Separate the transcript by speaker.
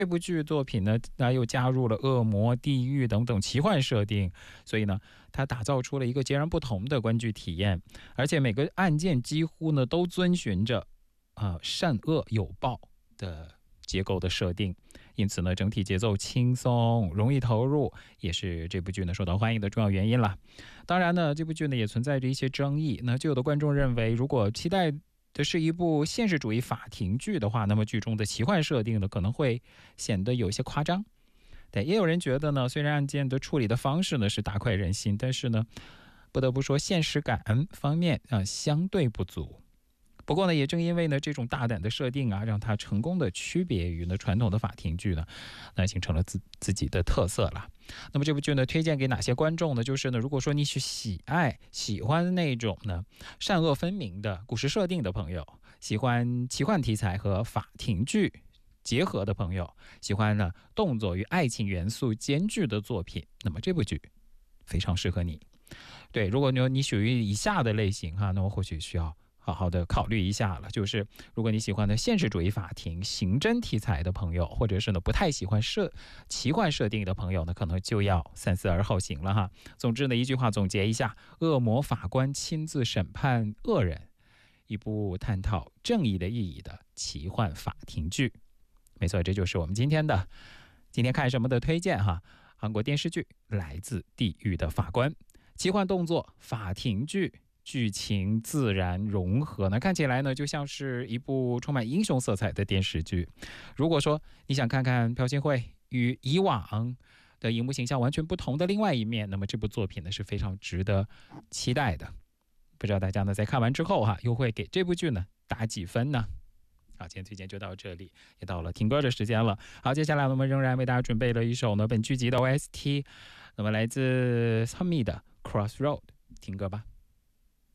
Speaker 1: 这部剧作品呢，它又加入了恶魔、地狱等等奇幻设定，所以呢，它打造出了一个截然不同的观剧体验，而且每个案件几乎呢都遵循着善恶有报的结构的设定，因此呢，整体节奏轻松，容易投入，也是这部剧呢受到欢迎的重要原因了。当然呢，这部剧呢也存在着一些争议，那就有的观众认为，如果期待这是一部现实主义法庭剧的话，那么剧中的奇幻设定呢可能会显得有些夸张。对，也有人觉得呢，虽然案件的处理的方式呢是大快人心，但是呢，不得不说现实感方面相对不足。不过呢，也正因为呢这种大胆的设定让它成功的区别于呢传统的法庭剧呢，那形成了自己的特色了。那么这部剧呢，推荐给哪些观众呢？就是呢，如果说你是喜欢那种呢善恶分明的故事设定的朋友，喜欢奇幻题材和法庭剧结合的朋友，喜欢呢动作与爱情元素兼具的作品，那么这部剧非常适合你。对，如果你属于以下的类型那么或许需要好好的考虑一下了，就是如果你喜欢的现实主义法庭、刑侦题材的朋友，或者是呢不太喜欢奇幻设定的朋友呢，可能就要三思而后行了哈。总之呢，一句话总结一下：恶魔法官亲自审判恶人，一部探讨正义的意义的奇幻法庭剧。没错，这就是我们今天看什么的推荐哈。韩国电视剧《来自地狱的法官》，奇幻动作法庭剧。剧情自然融合呢，看起来呢就像是一部充满英雄色彩的电视剧。如果说你想看看朴信惠与以往的荧幕形象完全不同的另外一面，那么这部作品呢是非常值得期待的。不知道大家呢在看完之后又会给这部剧呢打几分呢？好，今天推荐就到这里，也到了听歌的时间了。好，接下来我们仍然为大家准备了一首呢本剧集的 OST， 那么来自 Sunmi 的 Crossroad， 听歌吧。